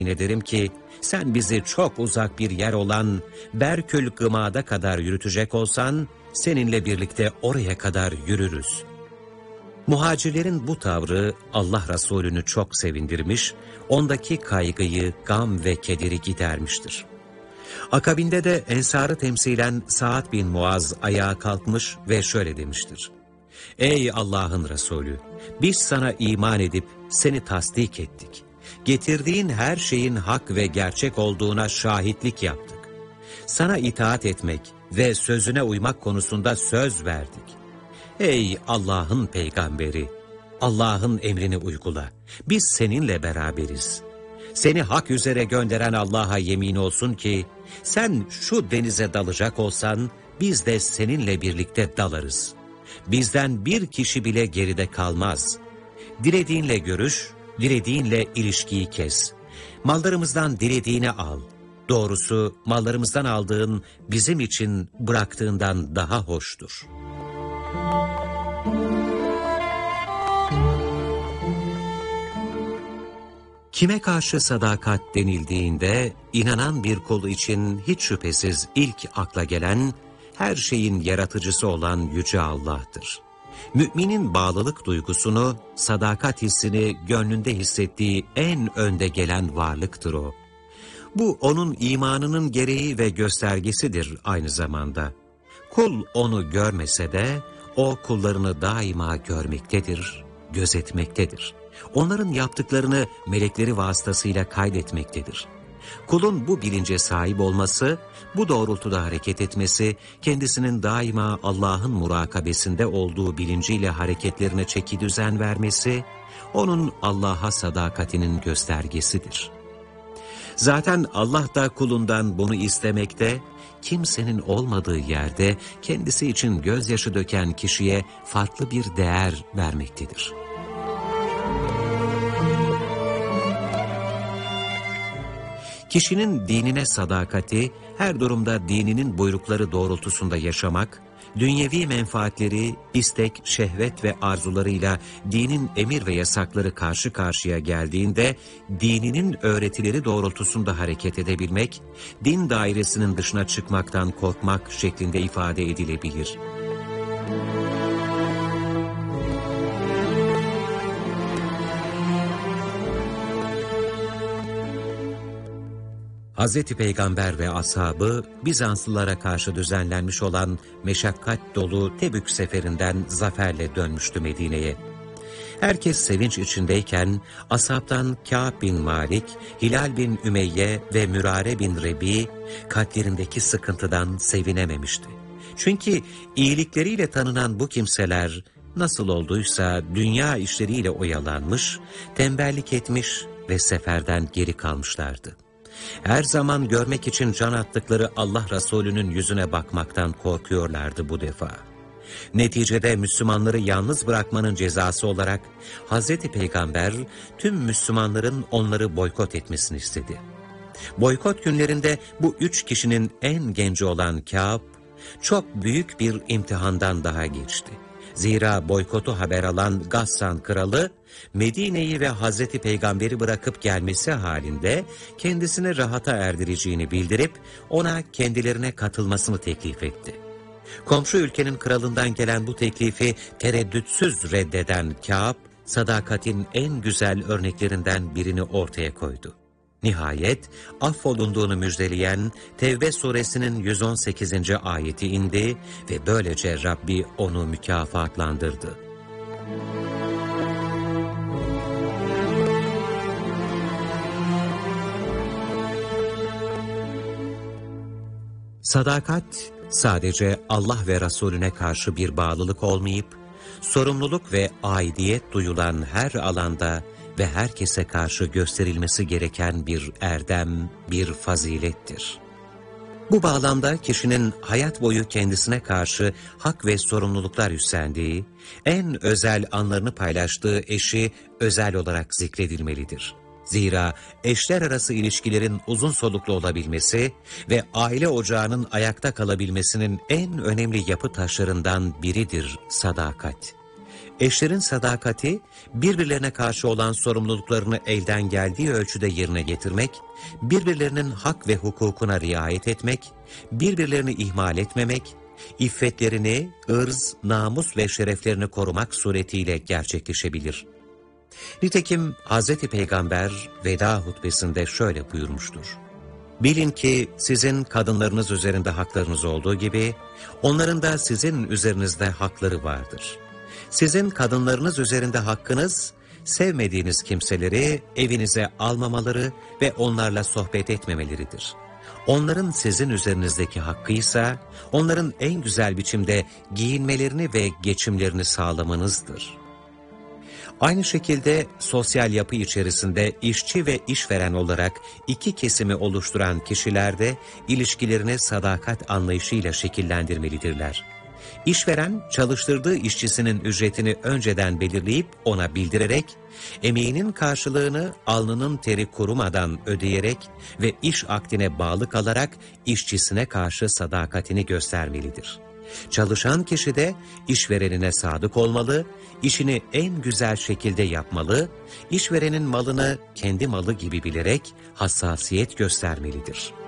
ederim ki sen bizi çok uzak bir yer olan Berkül Gımad'a kadar yürütecek olsan seninle birlikte oraya kadar yürürüz. Muhacirlerin bu tavrı Allah Resulü'nü çok sevindirmiş, ondaki kaygıyı, gam ve kederi gidermiştir. Akabinde de Ensar'ı temsilen Sa'd bin Muaz ayağa kalkmış ve şöyle demiştir: Ey Allah'ın Resulü! Biz sana iman edip seni tasdik ettik. Getirdiğin her şeyin hak ve gerçek olduğuna şahitlik yaptık. Sana itaat etmek ve sözüne uymak konusunda söz verdik. Ey Allah'ın peygamberi! Allah'ın emrini uygula. Biz seninle beraberiz. Seni hak üzere gönderen Allah'a yemin olsun ki, sen şu denize dalacak olsan, biz de seninle birlikte dalarız. Bizden bir kişi bile geride kalmaz. Dilediğinle görüş, dilediğinle ilişkiyi kes. Mallarımızdan dilediğini al. Doğrusu mallarımızdan aldığın bizim için bıraktığından daha hoştur. Kime karşı sadakat denildiğinde, inanan bir kul için hiç şüphesiz ilk akla gelen, her şeyin yaratıcısı olan Yüce Allah'tır. Müminin bağlılık duygusunu, sadakat hissini gönlünde hissettiği en önde gelen varlıktır o. Bu onun imanının gereği ve göstergesidir aynı zamanda. Kul onu görmese de, o kullarını daima görmektedir, gözetmektedir. Onların yaptıklarını melekleri vasıtasıyla kaydetmektedir. Kulun bu bilince sahip olması, bu doğrultuda hareket etmesi, kendisinin daima Allah'ın murakabesinde olduğu bilinciyle hareketlerine çekidüzen vermesi, onun Allah'a sadakatinin göstergesidir. Zaten Allah da kulundan bunu istemekte, kimsenin olmadığı yerde kendisi için gözyaşı döken kişiye farklı bir değer vermektedir. Kişinin dinine sadakati, her durumda dininin buyrukları doğrultusunda yaşamak, dünyevi menfaatleri, istek, şehvet ve arzularıyla dinin emir ve yasakları karşı karşıya geldiğinde, dininin öğretileri doğrultusunda hareket edebilmek, din dairesinin dışına çıkmaktan korkmak şeklinde ifade edilebilir. Hz. Peygamber ve ashabı Bizanslılara karşı düzenlenmiş olan meşakkat dolu Tebük seferinden zaferle dönmüştü Medine'ye. Herkes sevinç içindeyken ashabtan Kâb bin Malik, Hilal bin Ümeyye ve Mürare bin Rebi kalplerindeki sıkıntıdan sevinememişti. Çünkü iyilikleriyle tanınan bu kimseler nasıl olduysa dünya işleriyle oyalanmış, tembellik etmiş ve seferden geri kalmışlardı. Her zaman görmek için can attıkları Allah Resulü'nün yüzüne bakmaktan korkuyorlardı bu defa. Neticede Müslümanları yalnız bırakmanın cezası olarak Hz. Peygamber tüm Müslümanların onları boykot etmesini istedi. Boykot günlerinde bu 3 kişinin en genci olan Kâb, çok büyük bir imtihandan daha geçti. Zira boykotu haber alan Gassan kralı, Medine'yi ve Hazreti Peygamber'i bırakıp gelmesi halinde kendisini rahata erdireceğini bildirip ona kendilerine katılmasını teklif etti. Komşu ülkenin kralından gelen bu teklifi tereddütsüz reddeden Kâb, sadakatin en güzel örneklerinden birini ortaya koydu. Nihayet affolunduğunu müjdeleyen Tevbe suresinin 118. ayeti indi ve böylece Rabbi onu mükafatlandırdı. Sadakat sadece Allah ve Resulüne karşı bir bağlılık olmayıp, sorumluluk ve aidiyet duyulan her alanda ve herkese karşı gösterilmesi gereken bir erdem, bir fazilettir. Bu bağlamda kişinin hayat boyu kendisine karşı hak ve sorumluluklar üstlendiği, en özel anlarını paylaştığı eşi özel olarak zikredilmelidir. Zira eşler arası ilişkilerin uzun soluklu olabilmesi ve aile ocağının ayakta kalabilmesinin en önemli yapı taşlarından biridir sadakat. Eşlerin sadakati, birbirlerine karşı olan sorumluluklarını elden geldiği ölçüde yerine getirmek, birbirlerinin hak ve hukukuna riayet etmek, birbirlerini ihmal etmemek, iffetlerini, ırz, namus ve şereflerini korumak suretiyle gerçekleşebilir. Nitekim Hz. Peygamber veda hutbesinde şöyle buyurmuştur: Bilin ki sizin kadınlarınız üzerinde haklarınız olduğu gibi, onların da sizin üzerinizde hakları vardır. Sizin kadınlarınız üzerinde hakkınız, sevmediğiniz kimseleri evinize almamaları ve onlarla sohbet etmemeleridir. Onların sizin üzerinizdeki hakkıysa, onların en güzel biçimde giyinmelerini ve geçimlerini sağlamanızdır. Aynı şekilde sosyal yapı içerisinde işçi ve işveren olarak iki kesimi oluşturan kişiler de ilişkilerini sadakat anlayışıyla şekillendirmelidirler. İşveren, çalıştırdığı işçisinin ücretini önceden belirleyip ona bildirerek, emeğinin karşılığını alnının teri kurumadan ödeyerek ve iş akdine bağlı kalarak işçisine karşı sadakatini göstermelidir. Çalışan kişi de işverenine sadık olmalı, işini en güzel şekilde yapmalı, işverenin malını kendi malı gibi bilerek hassasiyet göstermelidir.